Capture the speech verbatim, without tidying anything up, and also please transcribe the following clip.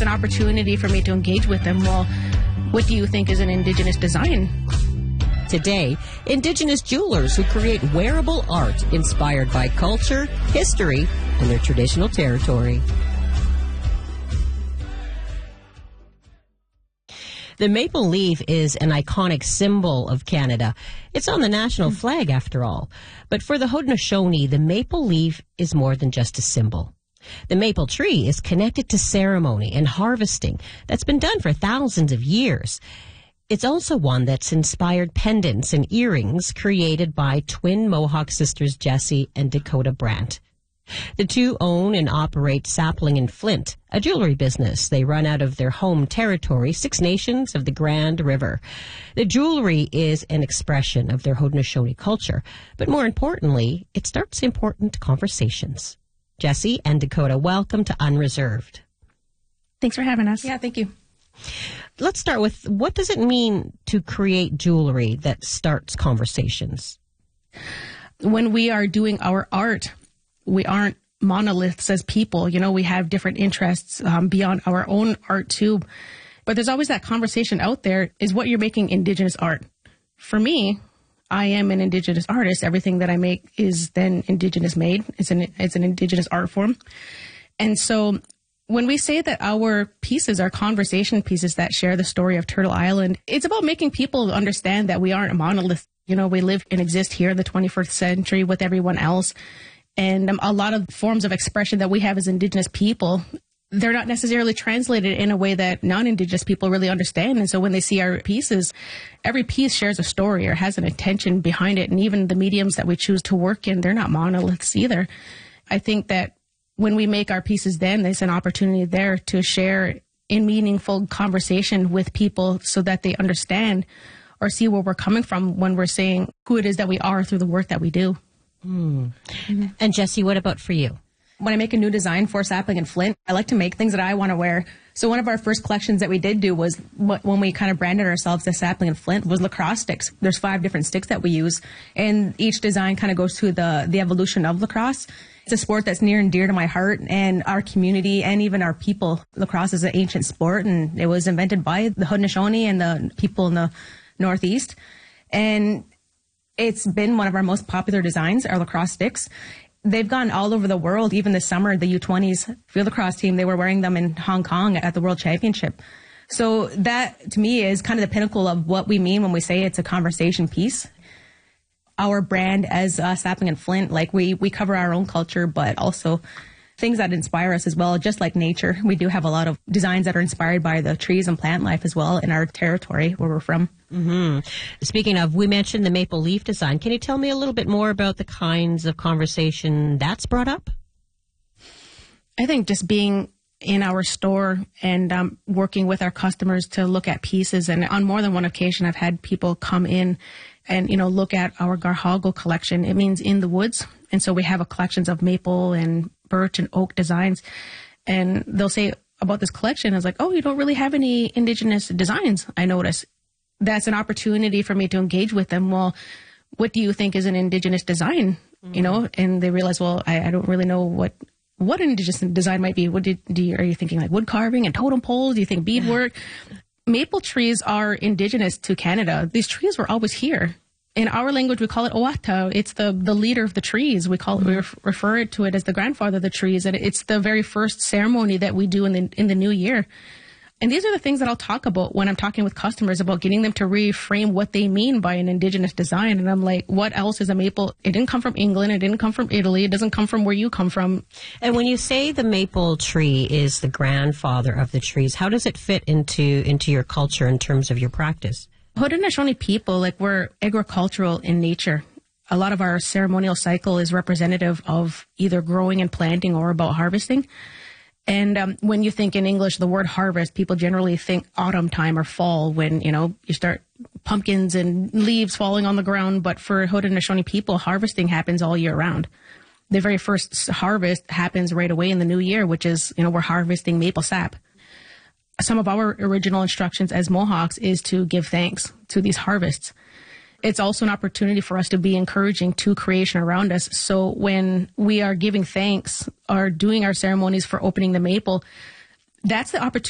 an opportunity for me to engage with them. Well, what do you think is an Indigenous design? Today, Indigenous jewelers who create wearable art inspired by culture, history, and their traditional territory. The maple leaf is an iconic symbol of Canada. It's on the national flag, after all. But for the Haudenosaunee, the maple leaf is more than just a symbol. The maple tree is connected to ceremony and harvesting that's been done for thousands of years. It's also one that's inspired pendants and earrings created by twin Mohawk sisters Jessie and Dakota Brandt. The two own and operate Sapling and Flint, a jewelry business. They run out of their home territory, Six Nations of the Grand River. The jewelry is an expression of their Haudenosaunee culture, but more importantly, it starts important conversations. Jessie and Dakota, welcome to Unreserved. Thanks for having us. Yeah, thank you. Let's start with, what does it mean to create jewelry that starts conversations? When we are doing our art, we aren't monoliths as people. You know, we have different interests um, beyond our own art too. But there's always that conversation out there, is what you're making Indigenous art. For me, I am an Indigenous artist. Everything that I make is then Indigenous made. It's an, it's an Indigenous art form. And so when we say that our pieces are conversation pieces that share the story of Turtle Island, it's about making people understand that we aren't a monolith. You know, we live and exist here in the twenty-first century with everyone else. And um, a lot of forms of expression that we have as Indigenous people, they're not necessarily translated in a way that non-Indigenous people really understand. And so when they see our pieces, every piece shares a story or has an intention behind it. And even the mediums that we choose to work in, they're not monoliths either. I think that when we make our pieces, then there's an opportunity there to share in meaningful conversation with people so that they understand or see where we're coming from when we're saying who it is that we are through the work that we do. Mm. Mm-hmm. And Jessie, what about for you? When I make a new design for Sapling and Flint, I like to make things that I want to wear. So one of our first collections that we did do was, when we kind of branded ourselves as Sapling and Flint, was lacrosse sticks. There's five different sticks that we use, and each design kind of goes through the, the evolution of lacrosse. It's a sport that's near and dear to my heart and our community and even our people. Lacrosse is an ancient sport, and it was invented by the Haudenosaunee and the people in the Northeast. And it's been one of our most popular designs, our lacrosse sticks. They've gone all over the world. Even this summer, the U twenties field lacrosse team, they were wearing them in Hong Kong at the World Championship. So that, to me, is kind of the pinnacle of what we mean when we say it's a conversation piece. Our brand as uh, Sapling and Flint, like we, we cover our own culture, but also things that inspire us as well, just like nature. We do have a lot of designs that are inspired by the trees and plant life as well in our territory where we're from. Mm-hmm. Speaking of, we mentioned the maple leaf design. Can you tell me a little bit more about the kinds of conversation that's brought up? I think just being in our store and um, working with our customers to look at pieces. And on more than one occasion, I've had people come in and, you know, look at our Garhago collection. It means in the woods. And so we have a collections of maple and birch and oak designs. And they'll say about this collection, I was like, oh, you don't really have any Indigenous designs, I notice. That's an opportunity for me to engage with them. Well, what do you think is an Indigenous design? Mm-hmm. You know, and they realize, well, I, I don't really know what what an Indigenous design might be. What did, do you, are you thinking like wood carving and totem poles? Do you think beadwork? Maple trees are Indigenous to Canada. These trees were always here. In our language, we call it Owata. It's the, the leader of the trees. We call it, we ref, refer it to it as the grandfather of the trees. And it's the very first ceremony that we do in the, in the new year. And these are the things that I'll talk about when I'm talking with customers about getting them to reframe what they mean by an Indigenous design. And I'm like, what else is a maple? It didn't come from England. It didn't come from Italy. It doesn't come from where you come from. And when you say the maple tree is the grandfather of the trees, how does it fit into, into your culture in terms of your practice? Haudenosaunee people, like, we're agricultural in nature. A lot of our ceremonial cycle is representative of either growing and planting or about harvesting. And um, when you think in English, the word harvest, people generally think autumn time or fall when, you know, you start pumpkins and leaves falling on the ground. But for Haudenosaunee people, harvesting happens all year round. The very first harvest happens right away in the new year, which is, you know, we're harvesting maple sap. Some of our original instructions as Mohawks is to give thanks to these harvests. It's also an opportunity for us to be encouraging to creation around us. So when we are giving thanks or doing our ceremonies for opening the maple, that's the opportunity